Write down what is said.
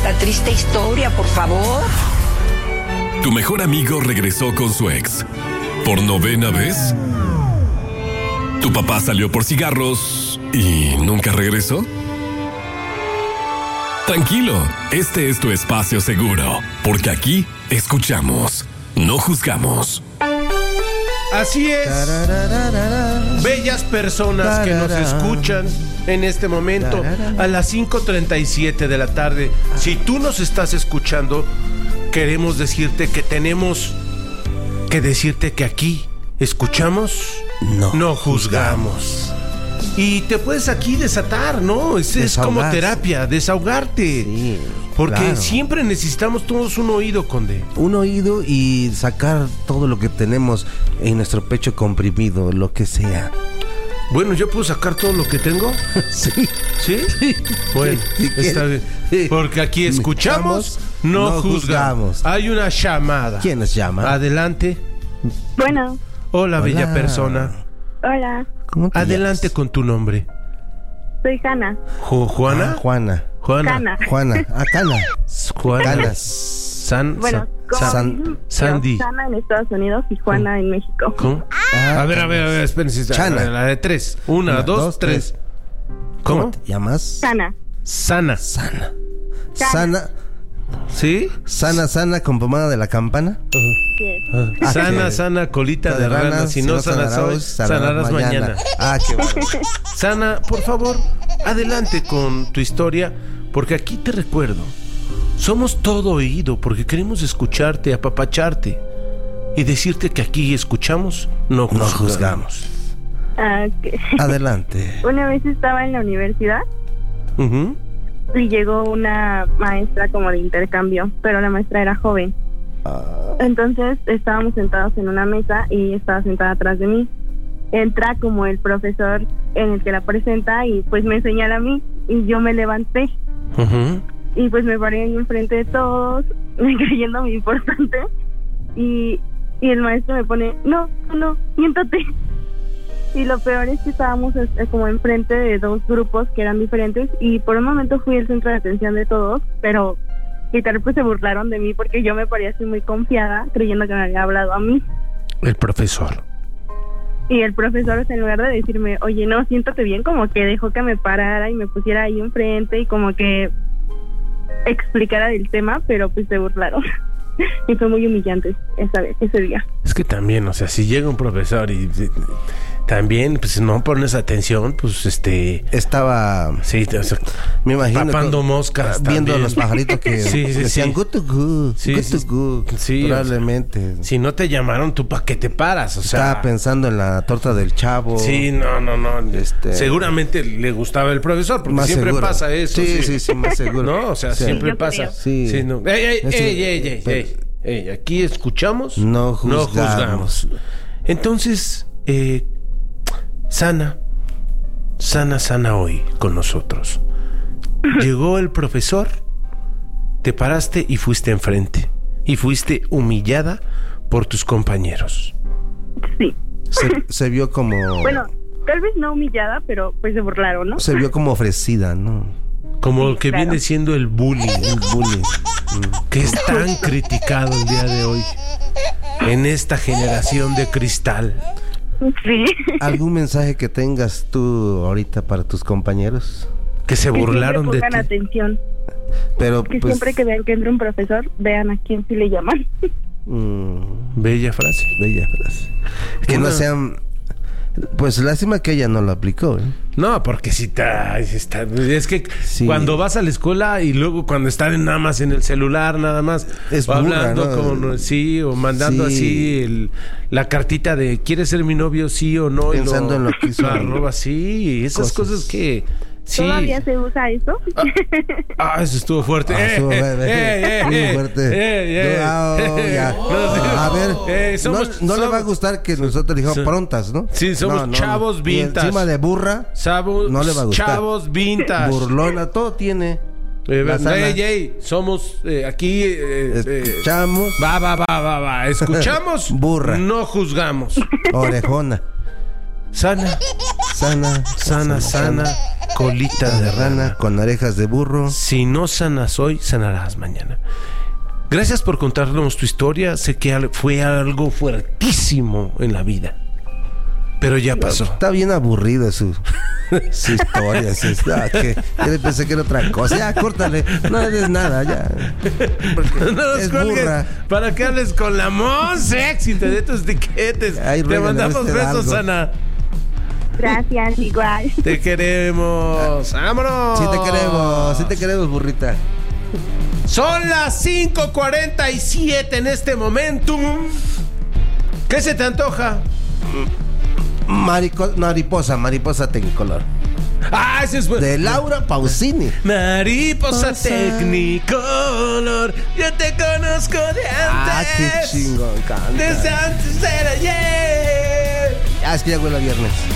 esta triste historia, por favor. Tu mejor amigo regresó con su ex. ¿Por 9ª vez? ¿Tu papá salió por cigarros y nunca regresó? Tranquilo, este es tu espacio seguro, porque aquí escuchamos, no juzgamos. Así es. Bellas personas que nos escuchan en este momento a las 5:37 de la tarde. Si tú nos estás escuchando, queremos decirte que tenemos que decirte que aquí escuchamos, no juzgamos. Y te puedes aquí desatar, ¿no? Es como terapia, desahogarte. Sí, porque claro. siempre necesitamos todos un oído, Conde. Un oído y sacar todo lo que tenemos en nuestro pecho comprimido, lo que sea. Bueno, ¿yo puedo sacar todo lo que tengo? Sí. ¿Sí? Bueno, Sí, está bien. Porque aquí escuchamos, no juzgamos. Hay una llamada. ¿Quién nos llama? Adelante. Bueno, Hola, bella persona. hola, ¿Cómo te Adelante llamas? con tu nombre. soy Hanna. ¿Juana? Ah, Juana. Cana. Juana. Ah, Cana. Juana. Canas. Bueno, como San- Sandy. Hanna en Estados Unidos y Juana en México. ¿Cómo? A ver, espérense. Chana. La de 3. 1, 2, 3. ¿Cómo ¿Cómo? te llamas? Hanna. Sana. Sana. Cana. Sana. ¿Sí? Sana con pomada de la campana. Yes. Sana, qué- sana, colita de rana. Si no sanas hoy, sanarás mañana. Ah, qué bueno. Sana, por favor, adelante con tu historia, porque aquí te recuerdo, somos todo oído, porque queremos escucharte, apapacharte y decirte que aquí escuchamos, no No juzgamos. juzgamos. Ah, ok. Adelante. Una vez estaba en la universidad Ujú. y llegó una maestra como de intercambio, pero la maestra era joven. Entonces estábamos sentados en una mesa y estaba sentada atrás de mí. Entra como el profesor en el que la presenta y pues me señala a mí y yo me levanté Ujú. y pues me paré ahí enfrente de todos creyéndome importante y el maestro me pone no, siéntate. Y lo peor es que estábamos como enfrente de dos grupos que eran diferentes y por un momento fui el centro de atención de todos, pero literal pues se burlaron de mí porque yo me parecía así muy confiada creyendo que me había hablado a mí. El profesor. Y el profesor, o sea, en lugar de decirme, oye, no, siéntate bien, como que dejó que me parara y me pusiera ahí enfrente y como que explicara del tema, pero pues se burlaron. Y fue muy humillante ese día. Es que también, o sea, si llega un profesor y también, pues no pones atención, pues Estaba, sí, o sea, me imagino, papando moscas viendo también. a los pajaritos que Sí, decían sí. good to go, Sí, good sí, to go. sí, Probablemente. si no te llamaron, ¿tú para qué te paras? O sea, Estaba pensando en la torta del chavo. sí, no. Seguramente le gustaba el profesor, porque Más siempre seguro. pasa eso. Sí, más seguro. No, o sea, Sí. siempre Yo pasa. creo. Sí. Sí, no. Ey, aquí escuchamos, No juzgamos. Entonces, sana hoy con nosotros. Llegó el profesor, te paraste y fuiste enfrente. Y fuiste humillada por tus compañeros. Sí. Se vio como Bueno, tal vez no humillada, pero pues se burlaron, ¿no? se vio como ofrecida, ¿no? Como el que claro. viene siendo el bullying. Que es tan criticado el día de hoy. En esta generación de cristal. Sí. ¿Algún mensaje que tengas tú ahorita para tus compañeros? Que se burlaron que de siempre ti. pongan atención. Pero Que pues siempre que vean que entra un profesor, vean a quién sí le llaman. Bella frase. bella frase. Que Una- no sean, pues lástima que ella no lo aplicó, ¿eh? No, porque si es que Sí. cuando vas a la escuela y luego cuando están nada más en el celular, nada más Es o burra, hablando ¿no? o mandando Sí. así la cartita de ¿quieres ser mi novio? Sí o no. Pensando en lo que hizo. Lo arroba, sí, esas cosas que sí. ¿Todavía se usa eso? Eso estuvo fuerte. Estuvo muy fuerte. Ya. A ver, no le va a gustar que nosotros dijamos prontas, ¿no? Sí, somos chavos Y vintage. encima de burra, no le va a gustar. Chavos vintage. burlona, todo tiene. La sana. Somos aquí. Escuchamos. Va. Escuchamos. Burra. No juzgamos. Orejona. Sana. colita de rana con orejas de burro. Si no sanas hoy, sanarás mañana. Gracias por contarnos tu historia. Sé que fue algo fuertísimo en la vida, pero ya pasó. Está bien aburrido su historia. Yo pensé que era otra cosa. Ya, córtale. No eres nada, ya. No nos cuelgues para que hables con la Monsex y te dé tus tiquetes. Te mandamos besos, Ana. Gracias, igual. Te queremos. ¡Vámonos! Sí te queremos, burrita. Son las 5:47 en este momento. ¿Qué se te antoja? Mariposa Tecnicolor. Ese es bueno. De Laura Pausini. Mariposa Tecnicolor. Yo te conozco de antes. Qué chingón canta. Desde antes de ayer. Es que ya huele a viernes.